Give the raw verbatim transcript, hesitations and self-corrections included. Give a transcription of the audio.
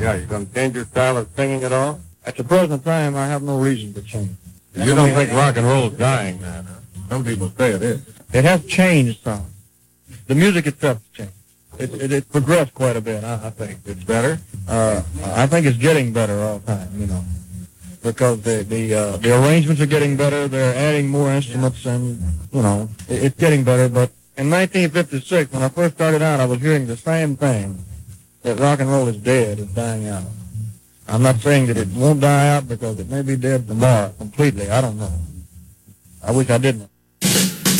Yeah, you gonna change your style of singing at all? At the present time, I have no reason to change. You don't think rock and roll is dying, man? Huh? Some people say it is. It has changed some. The music itself has changed. It, it, it progressed quite a bit, I, I think. It's better? Uh, I think it's getting better all the time, you know, because the the, uh, the arrangements are getting better. They're adding more instruments, and, you know, it, it's getting better. But in nineteen fifty-six, when I first started out, I was hearing the same thing, that rock and roll is dead, it's dying out. I'm not saying that it won't die out, because it may be dead tomorrow completely. I don't know. I wish I didn't.